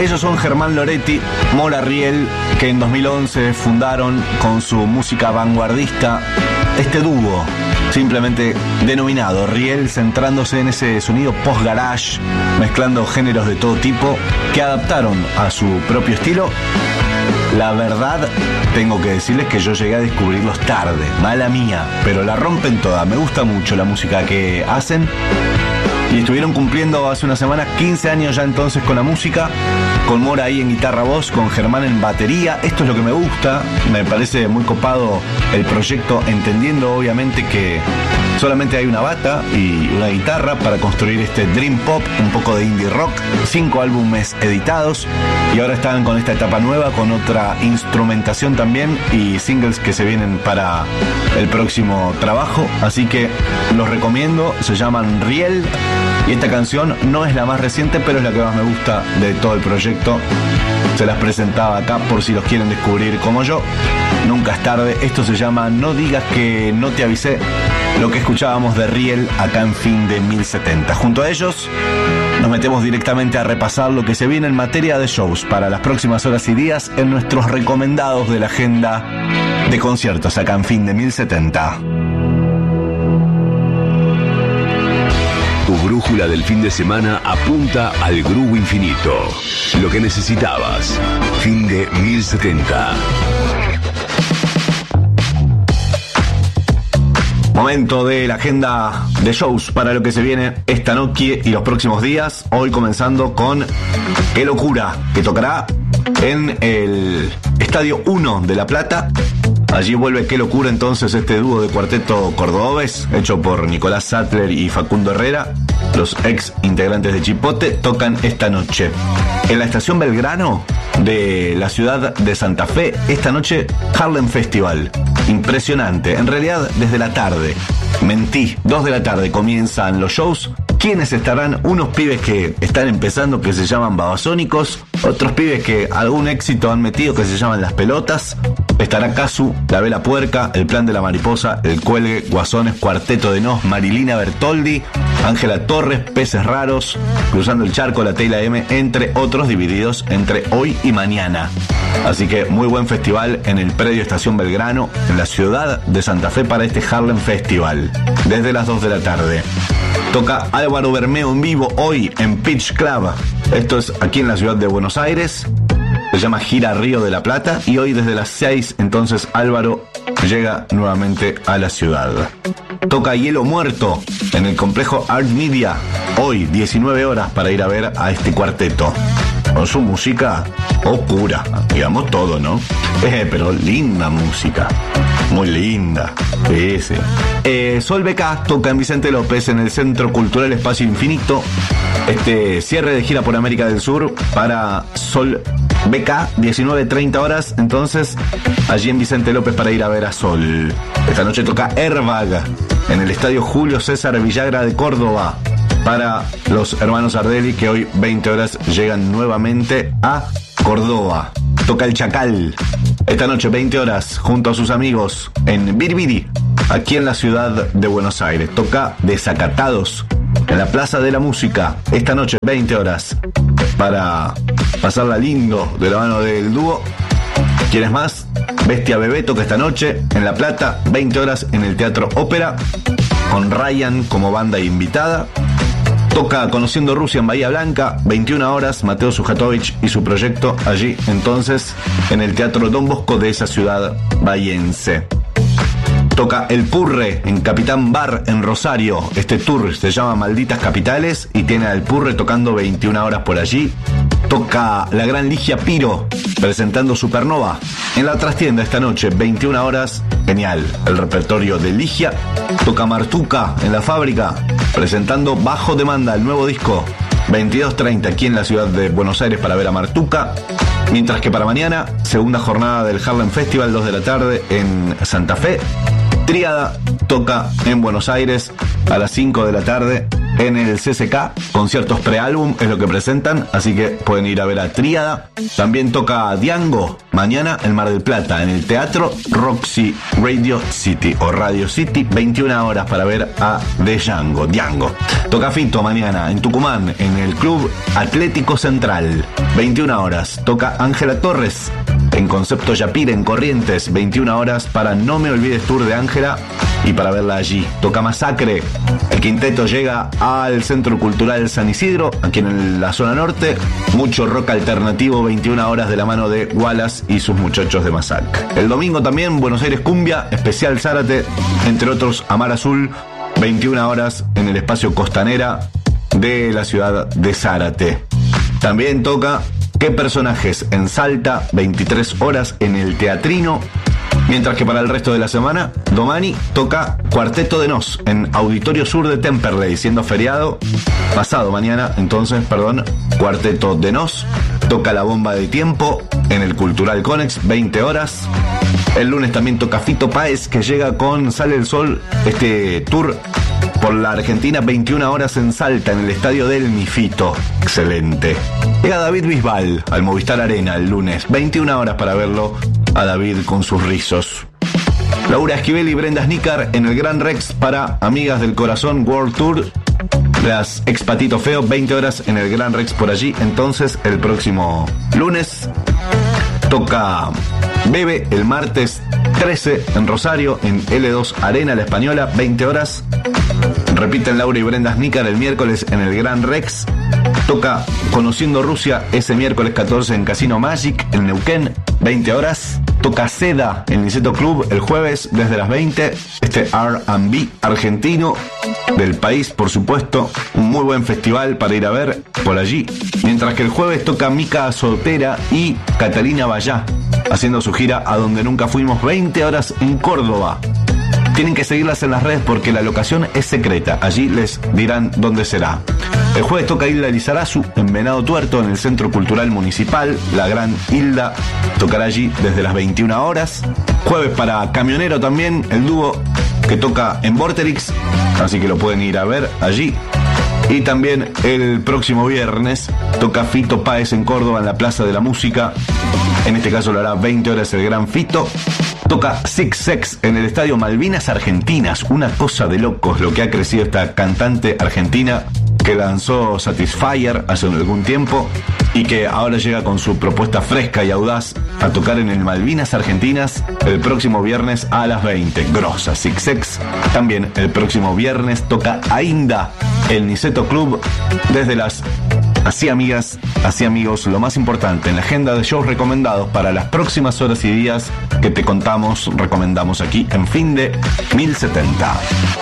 Ellos son Germán Loretti, Mora Riel, que en 2011 fundaron con su música vanguardista este dúo, simplemente denominado Riel, centrándose en ese sonido post-garage, mezclando géneros de todo tipo que adaptaron a su propio estilo. La verdad, tengo que decirles que yo llegué a descubrirlos tarde, mala mía, pero la rompen toda. Me gusta mucho la música que hacen. Y estuvieron cumpliendo hace una semana 15 años ya entonces con la música, con Mora ahí en guitarra voz, con Germán en batería. Esto es lo que me gusta, me parece muy copado el proyecto, entendiendo obviamente que solamente hay una bata y una guitarra para construir este dream pop, un poco de indie rock, 5 álbumes editados y ahora están con esta etapa nueva, con otra instrumentación también y singles que se vienen para el próximo trabajo, así que los recomiendo, se llaman Riel. Y esta canción no es la más reciente, pero es la que más me gusta de todo el proyecto. Se las presentaba acá por si los quieren descubrir como yo. Nunca es tarde. Esto se llama No digas que no te avisé. Lo que escuchábamos de Riel acá en Fin de 1070. Junto a ellos nos metemos directamente a repasar lo que se viene en materia de shows para las próximas horas y días en nuestros recomendados de la agenda de conciertos acá en Fin de 1070. Tu brújula del fin de semana apunta al Groove Infinito. Lo que necesitabas. Fin de 1070. Momento de la agenda de shows para lo que se viene esta noche y los próximos días. Hoy comenzando con Qué Locura, que tocará en el Estadio 1 de La Plata. Allí vuelve Qué Locura entonces este dúo de cuarteto cordobés, hecho por Nicolás Sattler y Facundo Herrera. Los ex integrantes de Chipote tocan esta noche en la estación Belgrano de la ciudad de Santa Fe. Esta noche Harlem Festival, impresionante, en realidad desde la tarde, mentí, 2 de la tarde comienzan los shows. ¿Quiénes estarán? Unos pibes que están empezando que se llaman Babasónicos, otros pibes que algún éxito han metido que se llaman Las Pelotas. Estará Casu, La Vela Puerca, El Plan de la Mariposa, El Cuelgue, Guasones, Cuarteto de Nos, Marilina Bertoldi, Ángela Torres, Peces Raros, Cruzando el Charco, La Teila M, entre otros, divididos entre hoy y mañana. Así que muy buen festival en el predio Estación Belgrano, en la ciudad de Santa Fe para este Harlem Festival, desde las 2 de la tarde. Toca Álvaro Bermeo en vivo hoy en Pitch Club. Esto es aquí en la ciudad de Buenos Aires. Se llama Gira Río de la Plata y hoy desde las 6 entonces Álvaro llega nuevamente a la ciudad. Toca Hielo Muerto en el complejo Art Media hoy 19 horas para ir a ver a este cuarteto con su música oscura, digamos todo, ¿no? Pero linda música, muy linda. Sí. Sol BK toca en Vicente López en el Centro Cultural Espacio Infinito. Este cierre de gira por América del Sur para Sol BK, 19:30 horas, entonces allí en Vicente López para ir a ver a Sol. Esta noche toca Airbag en el Estadio Julio César Villagra de Córdoba para los hermanos Ardelli, que hoy 20 horas llegan nuevamente a Córdoba. Toca El Chacal esta noche 20 horas junto a sus amigos en Biribiri, aquí en la ciudad de Buenos Aires. Toca Desacatados en la Plaza de la Música esta noche 20 horas para pasarla lindo de la mano del dúo. ¿Quieres más? Bestia Bebé toca esta noche en La Plata 20 horas en el Teatro Ópera con Ryan como banda invitada. Toca Conociendo Rusia en Bahía Blanca, 21 horas, Mateo Sujatovich y su proyecto allí entonces en el Teatro Don Bosco de esa ciudad bahiense. Toca El Purre en Capitán Bar en Rosario. Este tour se llama Malditas Capitales y tiene al Purre tocando 21 horas por allí. Toca La Gran Ligia Piro presentando Supernova en la trastienda esta noche, 21 horas. Genial el repertorio de Ligia. Toca Martuca en La Fábrica presentando Bajo Demanda, el nuevo disco, 22:30 aquí en la ciudad de Buenos Aires para ver a Martuca. Mientras que para mañana, segunda jornada del Harlem Festival, 2 de la tarde en Santa Fe. Tríada toca en Buenos Aires a las 5 de la tarde en el CCK, conciertos preálbum es lo que presentan, así que pueden ir a ver a Tríada. También toca Diango mañana en Mar del Plata, en el Teatro Roxy Radio City o Radio City, 21 horas para ver a Diango. Toca Fito mañana en Tucumán, en el Club Atlético Central, 21 horas. Toca Ángela Torres en Concepto Yapir, en Corrientes, 21 horas para No Me Olvides Tour de Ángela y para verla allí. Toca Masacre. El quinteto llega al Centro Cultural San Isidro, aquí en la zona norte. Mucho rock alternativo, 21 horas de la mano de Wallace y sus muchachos de Masacre. El domingo también Buenos Aires Cumbia, especial Zárate, entre otros Amar Azul, 21 horas en el espacio Costanera de la ciudad de Zárate. También toca ¿Qué personajes? En Salta, 23 horas en el Teatrino. Mientras que para el resto de la semana, Domani toca Cuarteto de Nos en Auditorio Sur de Temperley, siendo feriado pasado mañana, Cuarteto de Nos. Toca La Bomba de Tiempo en el Cultural Conex, 20 horas. El lunes también toca Fito Páez, que llega con Sale el Sol, este tour por la Argentina, 21 horas en Salta, en el estadio del Mifito. Excelente. Llega David Bisbal al Movistar Arena el lunes, 21 horas para verlo a David con sus rizos. Laura Esquivel y Brenda Snicker en el Gran Rex para Amigas del Corazón World Tour. Las ex Patito Feo, 20 horas en el Gran Rex por allí. Entonces, el próximo lunes toca Bebe el martes 13 en Rosario, en L2 Arena La Española, 20 horas. Repiten Laura y Brenda Snicker el miércoles en el Gran Rex. Toca Conociendo Rusia ese miércoles 14 en Casino Magic, en Neuquén, 20 horas. Toca Seda en Niceto Club el jueves desde las 20. Este R&B argentino del país, por supuesto. Un muy buen festival para ir a ver por allí. Mientras que el jueves toca Mica Soltera y Catalina Vallá, haciendo su gira A Donde Nunca Fuimos, 20 horas en Córdoba. Tienen que seguirlas en las redes porque la locación es secreta. Allí les dirán dónde será. El jueves toca Hilda Lizarazu en Venado Tuerto, en el Centro Cultural Municipal. La gran Hilda tocará allí desde las 21 horas. Jueves para Camionero también, el dúo que toca en Vorterix, así que lo pueden ir a ver allí. Y también el próximo viernes toca Fito Páez en Córdoba, en la Plaza de la Música. En este caso lo hará 20 horas el gran Fito. Toca Six Sex en el Estadio Malvinas Argentinas. Una cosa de locos lo que ha crecido esta cantante argentina que lanzó Satisfyer hace algún tiempo y que ahora llega con su propuesta fresca y audaz a tocar en el Malvinas Argentinas el próximo viernes a las 20. Grosa Six Sex. También el próximo viernes toca Ainda el Niceto Club desde las... Así amigas, así amigos, lo más importante en la agenda de shows recomendados para las próximas horas y días que te recomendamos aquí en Fin de 1070.